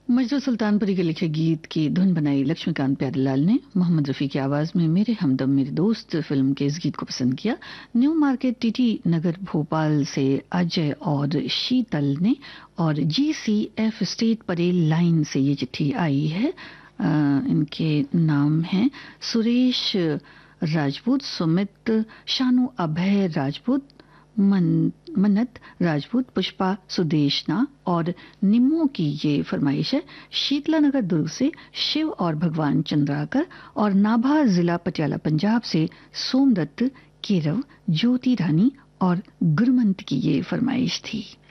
मजरू सुल्तानपुरी के लिखे गीत की धुन बनाई लक्ष्मीकांत प्यारेलाल ने। मोहम्मद रफ़ी की आवाज़ में मेरे हमदम मेरे दोस्त फिल्म के इस गीत को पसंद किया। New market TT Nagar Bhopal से अजय और शीतल ने, और GCF स्टेट परेल लाइन से ये चिट्ठी आई है। इनके नाम हैं सुरेश राजपूत, सुमित, शानू अभय राजपूत, मन्नत राजपूत, पुष्पा सुदेशना और निम्मो की ये फरमाइश है। शीतला नगर दुर्ग से शिव और भगवान चंद्राकर, और नाभा जिला पटियाला पंजाब से सोमदत्त, केरव, ज्योति रानी और गुरमंत की ये फरमाइश थी।